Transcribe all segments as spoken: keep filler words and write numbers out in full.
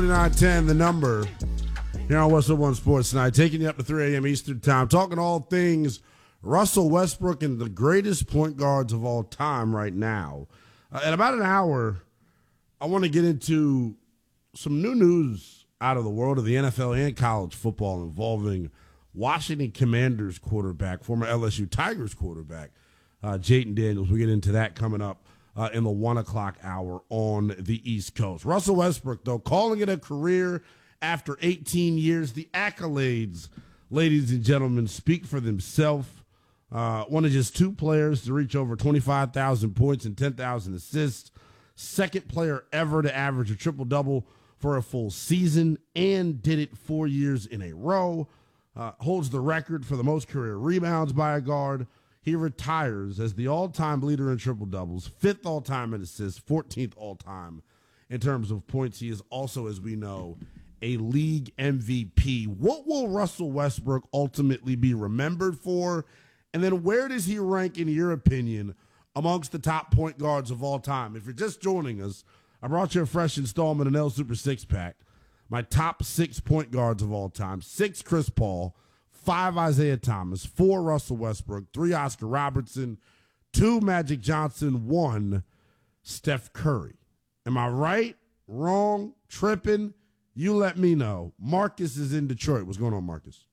nine ten, the number. Here on Westwood One Sports tonight, taking you up to three a.m. Eastern Time, talking all things Russell Westbrook and the greatest point guards of all time right now. Uh, in about an hour, I want to get into some new news out of the world of the N F L and college football involving Washington Commanders quarterback, former L S U Tigers quarterback, uh, Jayden Daniels. We'll get into that coming up uh, in the one o'clock hour on the East Coast. Russell Westbrook, though, calling it a career after eighteen years. The accolades, ladies and gentlemen, speak for themselves. Uh, one of just two players to reach over twenty-five thousand points and ten thousand assists. Second player ever to average a triple-double for a full season, and did it four years in a row. Uh, holds the record for the most career rebounds by a guard. He retires as the all-time leader in triple-doubles, fifth all-time in assists, fourteenth all-time in terms of points. He is also, as we know, a league M V P. What will Russell Westbrook ultimately be remembered for? And then where does he rank, in your opinion, amongst the top point guards of all time? If you're just joining us, I brought you a fresh installment of N L Super Six Pack. My top six point guards of all time. Six Chris Paul, five Isaiah Thomas, four Russell Westbrook, three Oscar Robertson, two Magic Johnson, one Steph Curry. Am I right, wrong, tripping? You let me know. Marcus is in Detroit. What's going on, Marcus?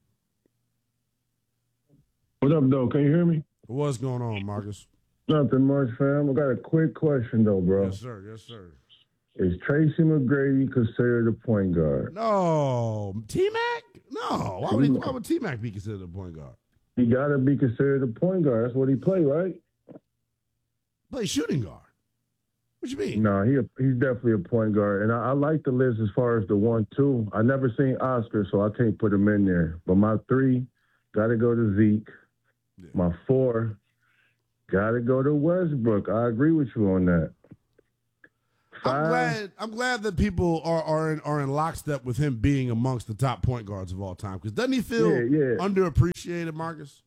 What up, though? Can you hear me? What's going on, Marcus? Nothing much, fam. I got a quick question, though, bro. Yes, sir. Yes, sir. Is Tracy McGrady considered a point guard? No. T-Mac? No. Why would, he, why would T-Mac be considered a point guard? He got to be considered a point guard. That's what he played, right? Play shooting guard. What you mean? No, he he's definitely a point guard. And I, I like the list as far as the one, two. I never seen Oscar, so I can't put him in there. But my three, got to go to Zeke. Yeah. My four, got to go to Westbrook. I agree with you on that. Five. I'm glad. I'm glad that people are are in, are in lockstep with him being amongst the top point guards of all time. Because doesn't he feel yeah, yeah. underappreciated, Marcus?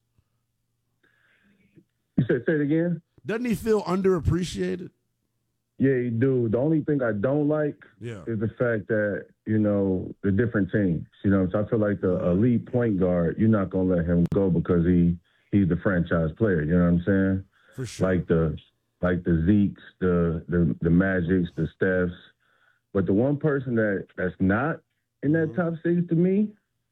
You said say it again. Doesn't he feel underappreciated? Yeah, he do. The only thing I don't like yeah. is the fact that, you know, the different teams. You know, so I feel like the elite point guard, you're not gonna let him go because he he's the franchise player. You know what I'm saying? For sure. Like the. Like the Zekes, the, the the Magics, the Stephs. But the one person that, that's not in that mm-hmm. top six to me,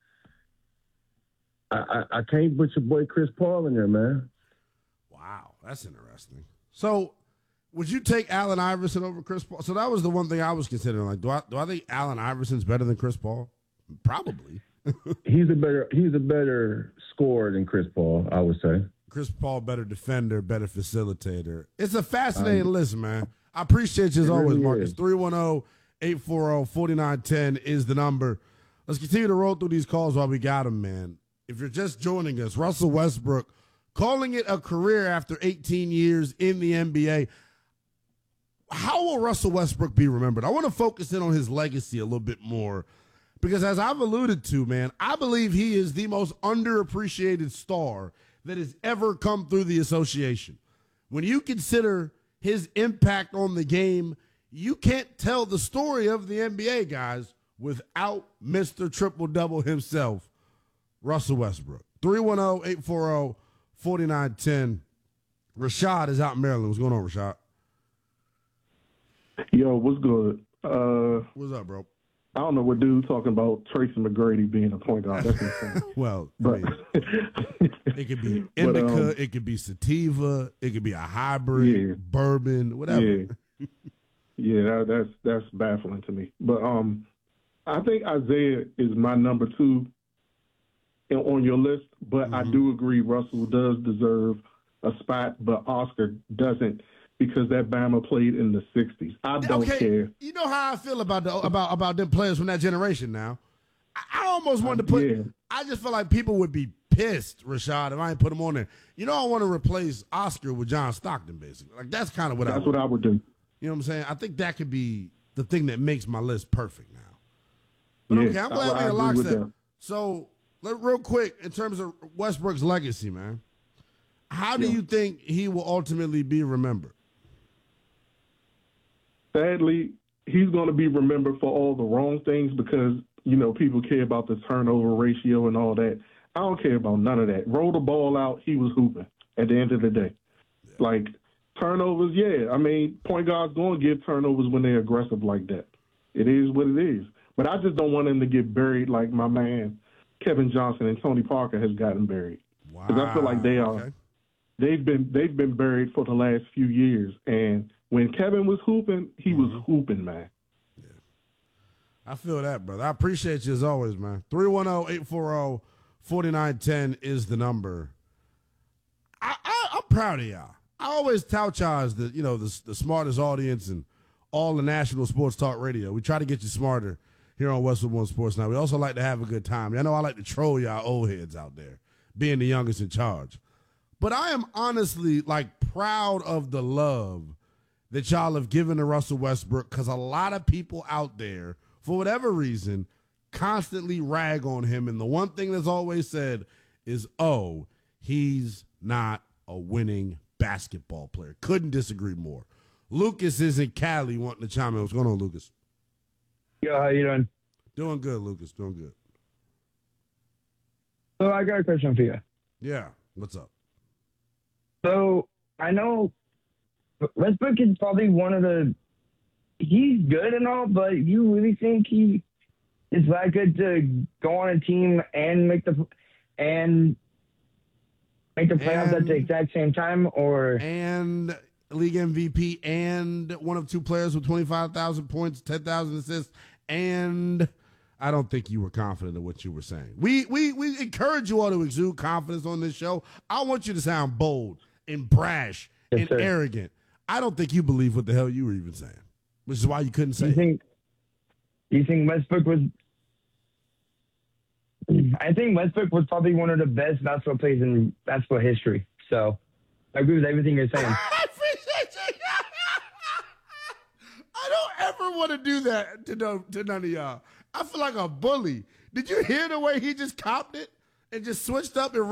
I, I, I can't put your boy Chris Paul in there, man. Wow, that's interesting. So would you take Allen Iverson over Chris Paul? So that was the one thing I was considering. Like, do I do I think Allen Iverson's better than Chris Paul? Probably. he's a better he's a better scorer than Chris Paul, I would say. Chris Paul, better defender, better facilitator. It's a fascinating um, list, man. I appreciate you as always, really Marcus. three one zero, eight four zero, four nine one zero is the number. Let's continue to roll through these calls while we got them, man. If you're just joining us, Russell Westbrook calling it a career after eighteen years in the N B A. How will Russell Westbrook be remembered? I want to focus in on his legacy a little bit more because, as I've alluded to, man, I believe he is the most underappreciated star that has ever come through the association. When you consider his impact on the game, you can't tell the story of the N B A, guys, without Mister Triple-Double himself, Russell Westbrook. three one zero, eight four zero, four nine one zero. Rashad is out in Maryland. What's going on, Rashad? Yo, what's good? Uh, what's up, bro? I don't know what dude talking about Tracy McGrady being a point guard. That's insane. well, but, I mean, it could be indica, but, um, it could be sativa, it could be a hybrid, yeah. bourbon, whatever. Yeah, yeah that, that's that's baffling to me. But um, I think Isaiah is my number two on your list. But mm-hmm. I do agree Russell does deserve a spot, but Oscar doesn't. Because that Bama played in the sixties. I don't okay. care. You know how I feel about the about about them players from that generation now. I, I almost wanted to put yeah. I just feel like people would be pissed, Rashad, if I ain't put him on there. You know I want to replace Oscar with John Stockton, basically. Like that's kind of what that's I That's what I would do. You know what I'm saying? I think that could be the thing that makes my list perfect now. But yeah, okay, I'm glad we unlocked that. So let, real quick, in terms of Westbrook's legacy, man, how do yeah. you think he will ultimately be remembered? Sadly, he's going to be remembered for all the wrong things because, you know, people care about the turnover ratio and all that. I don't care about none of that. Roll the ball out, he was hooping at the end of the day. Yeah. Like, turnovers, yeah. I mean, point guards going to give turnovers when they're aggressive like that. It is what it is. But I just don't want him to get buried like my man Kevin Johnson and Tony Parker has gotten buried. Wow. Because I feel like they are. Okay. They've been they've been buried for the last few years. And when Kevin was hooping, he mm-hmm. was hooping, man. Yeah. I feel that, brother. I appreciate you as always, man. three one zero, eight four zero, four nine one zero is the number. I, I, I'm proud of y'all. I always tout y'all as the, you know, the, the smartest audience in all the national sports talk radio. We try to get you smarter here on Westwood One Sports Now. We also like to have a good time. I know I like to troll y'all old heads out there, being the youngest in charge. But I am honestly, like, proud of the love that y'all have given to Russell Westbrook, because a lot of people out there, for whatever reason, constantly rag on him. And the one thing that's always said is, oh, he's not a winning basketball player. Couldn't disagree more. Lucas is in Cali wanting to chime in. What's going on, Lucas? Yo, how you doing? Doing good, Lucas. Doing good. So I got a question for you. Yeah. What's up? So I know Westbrook is probably one of the – he's good and all, but you really think he is that good to go on a team and make the and make the playoffs and, at the exact same time? Or and league M V P and one of two players with twenty-five thousand points, ten thousand assists, and I don't think you were confident in what you were saying. We, we, we encourage you all to exude confidence on this show. I want you to sound bold and brash yes, and sir. arrogant. I don't think you believe what the hell you were even saying, which is why you couldn't say you think, it. You think Westbrook was – I think Westbrook was probably one of the best basketball players in basketball history. So I agree with everything you're saying. I appreciate you. I don't ever want to do that to, no, to none of y'all. I feel like a bully. Did you hear the way he just copped it and just switched up and